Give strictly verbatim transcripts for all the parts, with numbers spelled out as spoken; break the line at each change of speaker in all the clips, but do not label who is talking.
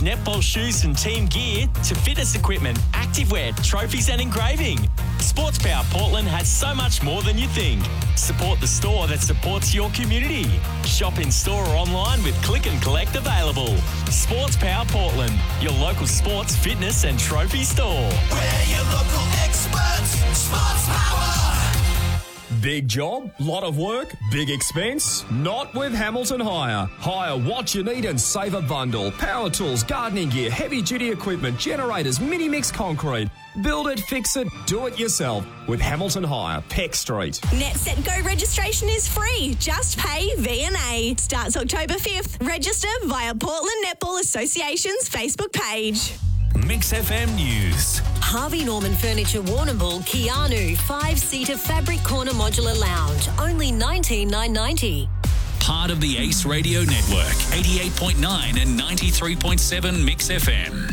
netball shoes and team gear to fitness equipment, activewear, trophies and engraving. Sports Power Portland has so much more than you think. Support the store that supports your community. Shop in store or online with click and collect available. Sports Power Portland, your local sports, fitness and trophy store.
We're your local experts. Sports Power.
Big job, lot of work, big expense? Not with Hamilton Hire. Hire what you need and save a bundle. Power tools, gardening gear, heavy duty equipment, generators, mini mix concrete. Build it, fix it, do it yourself with Hamilton Hire, Peck Street.
Net Set Go registration is free. Just pay V and A. Starts October fifth. Register via Portland Netball Association's Facebook page.
Mix F M News.
Harvey Norman Furniture Warrnambool Keanu five-seater fabric corner modular lounge, only nineteen thousand nine hundred ninety dollars.
Part of the Ace Radio Network, eighty-eight point nine and ninety-three point seven Mix F M.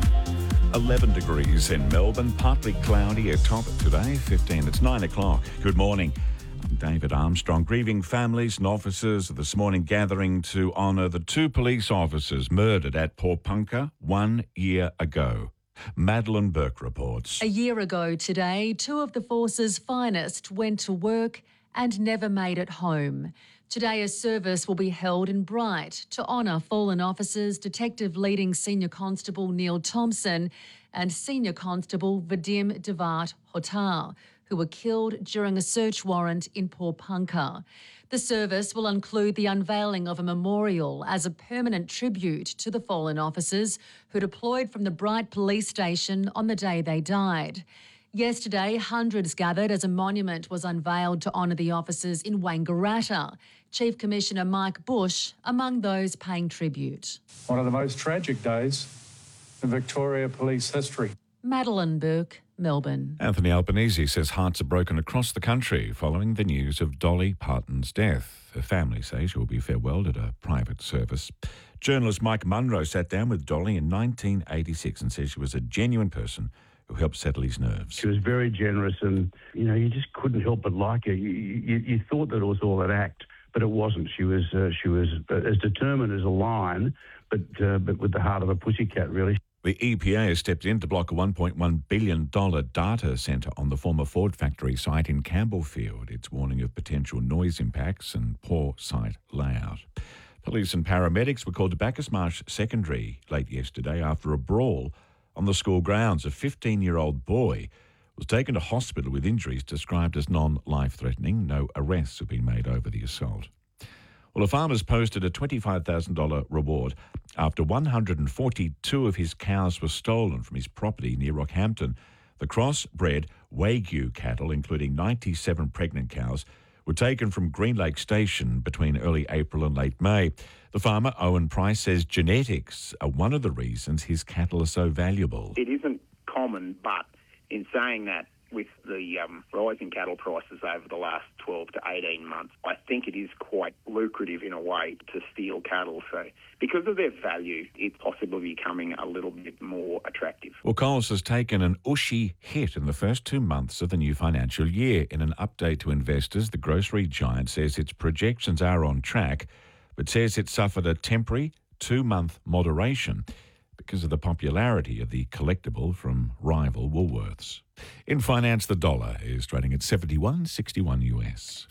eleven degrees in Melbourne, partly cloudy atop today, fifteen. It's nine o'clock. Good morning. I'm David Armstrong. Grieving families and officers are this morning gathering to honour the two police officers murdered at Porepunkah one year ago. Madeline Burke reports.
A year ago today, two of the force's finest went to work and never made it home. Today, a service will be held in Bright to honour fallen officers, Detective Leading Senior Constable Neil Thompson and Senior Constable Vadim Devat Hotar, who were killed during a search warrant in Porepunkah. The service will include the unveiling of a memorial as a permanent tribute to the fallen officers who deployed from the Bright Police Station on the day they died. Yesterday, hundreds gathered as a monument was unveiled to honour the officers in Wangaratta. Chief Commissioner Mike Bush among those paying tribute.
One of the most tragic days in Victoria Police history.
Madeline Burke, Melbourne.
Anthony Albanese says hearts are broken across the country following the news of Dolly Parton's death. Her family say she will be farewelled at a private service. Journalist Mike Munro sat down with Dolly in nineteen eighty-six and says she was a genuine person who helped settle his nerves.
She was very generous and, you know, you just couldn't help but like her. You, you, you thought that it was all an act, but it wasn't. She was uh, she was as determined as a lion, but uh, but with the heart of a pussycat, really.
The E P A has stepped in to block a one point one billion dollars data centre on the former Ford factory site in Campbellfield. It's warning of potential noise impacts and poor site layout. Police and paramedics were called to Bacchus Marsh Secondary late yesterday after a brawl on the school grounds. A fifteen-year-old boy was taken to hospital with injuries described as non-life-threatening. No arrests have been made over the assault. Well, a farmer's posted a twenty-five thousand dollars reward after one hundred forty-two of his cows were stolen from his property near Rockhampton. The crossbred Wagyu cattle, including ninety-seven pregnant cows, were taken from Green Lake Station between early April and late May. The farmer, Owen Price, says genetics are one of the reasons his cattle are so valuable.
It isn't common, but in saying that, with the um, rising cattle prices over the last twelve to eighteen months, I think it is quite lucrative in a way to steal cattle. So because of their value, it's possibly becoming a little bit more attractive.
Well, Coles has taken an Ushy hit in the first two months of the new financial year. In an update to investors, the grocery giant says its projections are on track, but says it suffered a temporary two-month moderation because of the popularity of the collectible from rival Woolworths. In finance, the dollar is trading at seventy-one sixty-one U S.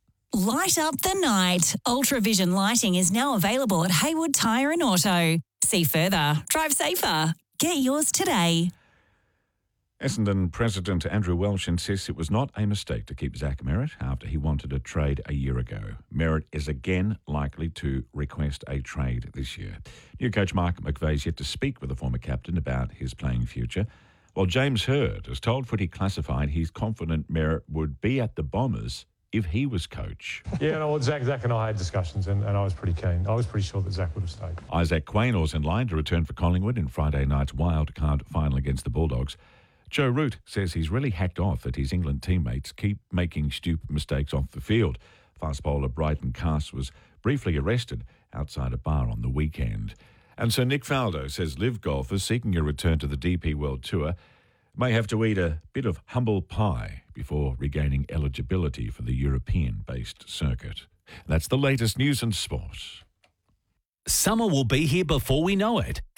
Light up the night. Ultravision lighting is now available at Haywood Tyre and Auto. See further. Drive safer. Get yours today.
Essendon President Andrew Welsh insists it was not a mistake to keep Zach Merritt after he wanted a trade a year ago. Merritt is again likely to request a trade this year. New coach Mark McVeigh is yet to speak with the former captain about his playing future, while James Hird has told Footy Classified he's confident Merritt would be at the Bombers if he was coach.
Yeah, no, well, Zach, Zach and I had discussions and, and I was pretty keen. I was pretty sure that Zach would have stayed.
Isaac Quaynor in line to return for Collingwood in Friday night's wild card final against the Bulldogs. Joe Root says he's really hacked off that his England teammates keep making stupid mistakes off the field. Fast bowler Bryden Cass was briefly arrested outside a bar on the weekend. And Sir Nick Faldo says live golfers seeking a return to the D P World Tour may have to eat a bit of humble pie before regaining eligibility for the European-based circuit. That's the latest news and sport.
Summer will be here before we know it.